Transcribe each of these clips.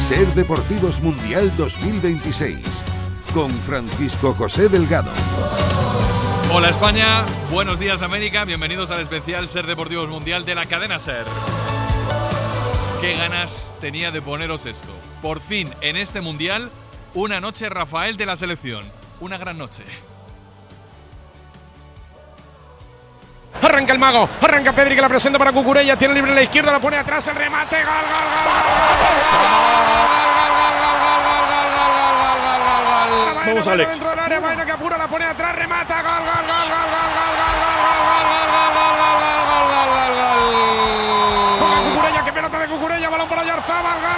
Ser Deportivos Mundial 2026 con Francisco José Delgado. Hola España, buenos días América, bienvenidos al especial Ser Deportivos Mundial de la cadena Ser. Qué ganas tenía de poneros esto. Por fin, en este Mundial, una noche Rafael de la selección. Una gran noche. Arranca el mago, arranca Pedri que la presenta para Cucurella, tiene libre en la izquierda, la pone atrás, el remate, gol, Vamos, Alex. Dentro del área, Baena que apura, la pone atrás, remata, gol. Juega Cucurella, qué pelota de Cucurella, balón para Oyarzábal, gol.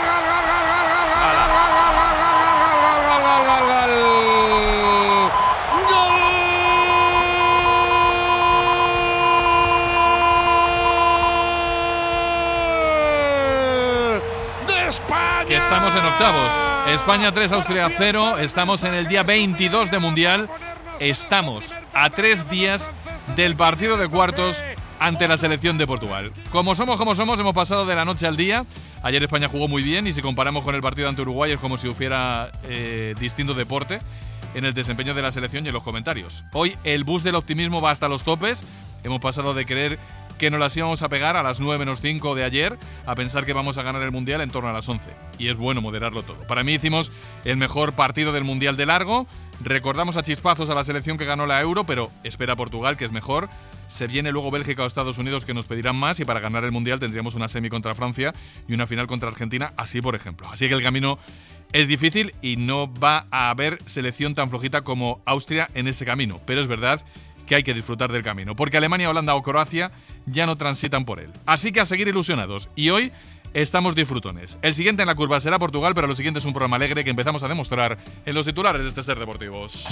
Que estamos en octavos. España 3, Austria 0. Estamos en el día 22 de Mundial. Estamos a 3 días del partido de cuartos ante la selección de Portugal. Como somos, hemos pasado de la noche al día. Ayer España jugó muy bien y si comparamos con el partido ante Uruguay es como si hubiera distinto deporte en el desempeño de la selección y en los comentarios. Hoy el bus del optimismo va hasta los topes. Hemos pasado de creer que nos las íbamos a pegar a las 9 menos 5 de ayer a pensar que vamos a ganar el Mundial en torno a las 11. Y es bueno moderarlo todo. Para mí hicimos el mejor partido del Mundial de largo. Recordamos a chispazos a la selección que ganó la Euro, pero espera Portugal, que es mejor. Se viene luego Bélgica o Estados Unidos, que nos pedirán más, y para ganar el Mundial tendríamos una semi contra Francia y una final contra Argentina, así por ejemplo. Así que el camino es difícil y no va a haber selección tan flojita como Austria en ese camino. Pero es verdad que hay que disfrutar del camino, porque Alemania, Holanda o Croacia ya no transitan por él. Así que a seguir ilusionados. Y hoy estamos disfrutones. El siguiente en la curva será Portugal, pero lo siguiente es un programa alegre que empezamos a demostrar en los titulares de este Ser Deportivos.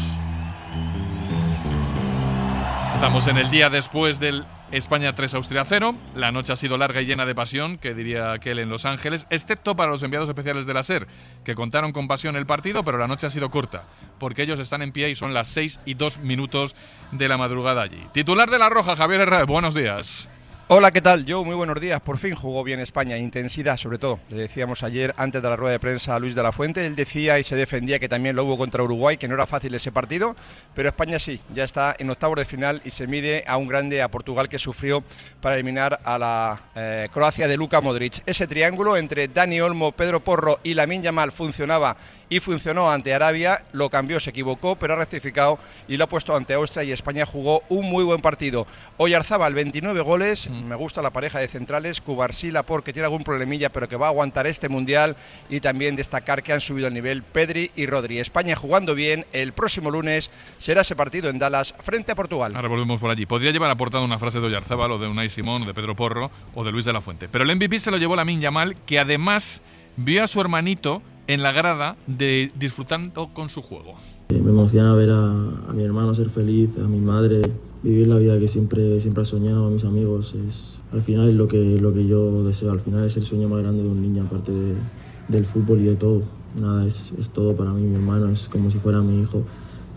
Estamos en el día después del España 3, Austria 0. La noche ha sido larga y llena de pasión, que diría aquel en Los Ángeles, excepto para los enviados especiales de la SER, que contaron con pasión el partido, pero la noche ha sido corta, porque ellos están en pie y son las 6:02 de la madrugada allí. Titular de La Roja, Javier Herrera, buenos días. Hola, ¿qué tal? Muy buenos días. Por fin jugó bien España, intensidad sobre todo. Le decíamos ayer, antes de la rueda de prensa, a Luis de la Fuente. Él decía y se defendía que también lo hubo contra Uruguay, que no era fácil ese partido, pero España sí, ya está en octavos de final y se mide a un grande, a Portugal, que sufrió para eliminar a la Croacia de Luka Modric. Ese triángulo entre Dani Olmo, Pedro Porro y Lamine Yamal funcionaba y funcionó ante Arabia, lo cambió, se equivocó, pero ha rectificado y lo ha puesto ante Austria y España jugó un muy buen partido. Oyarzábal, 29 goles, me gusta la pareja de centrales, Cubarsí, Laporte, que tiene algún problemilla, pero que va a aguantar este Mundial, y también destacar que han subido el nivel Pedri y Rodri. España jugando bien, el próximo lunes será ese partido en Dallas frente a Portugal. Ahora volvemos por allí. Podría llevar aportado una frase de Oyarzábal o de Unai Simón o de Pedro Porro o de Luis de la Fuente, pero el MVP se lo llevó Lamine Yamal, que además vio a su hermanito en la grada disfrutando con su juego. Me emociona ver a mi hermano ser feliz, a mi madre vivir la vida que siempre he soñado, a mis amigos. Al final es lo que yo deseo, al final es el sueño más grande de un niño, aparte del fútbol y de todo. Nada, es todo para mí, mi hermano es como si fuera mi hijo.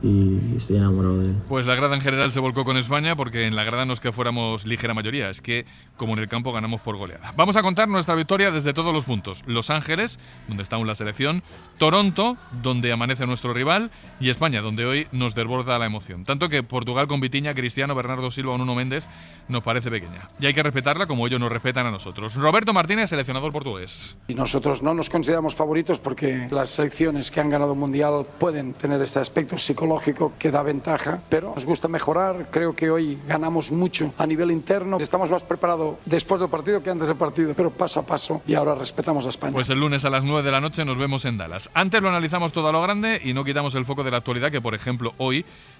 Y estoy enamorado de él. Pues la grada en general se volcó con España, porque en la grada no es que fuéramos ligera mayoría, es que como en el campo ganamos por goleada. Vamos a contar nuestra victoria desde todos los puntos. Los Ángeles, donde está aún la selección, Toronto, donde amanece nuestro rival, y España, donde hoy nos desborda la emoción. Tanto que Portugal con Vitinha, Cristiano, Bernardo Silva o Nuno Méndez nos parece pequeña. Y hay que respetarla como ellos nos respetan a nosotros. Roberto Martínez, seleccionador portugués. Y nosotros no nos consideramos favoritos porque las selecciones que han ganado un mundial pueden tener este aspecto psicológico que da ventaja, pero nos gusta mejorar. Creo que hoy ganamos mucho a nivel interno. Estamos más preparados después del partido que antes del partido, pero paso a paso, y ahora respetamos a España. Pues el lunes a las 9 de la noche nos vemos en Dallas. Antes lo analizamos todo a lo grande y no quitamos el foco de la actualidad, que por ejemplo hoy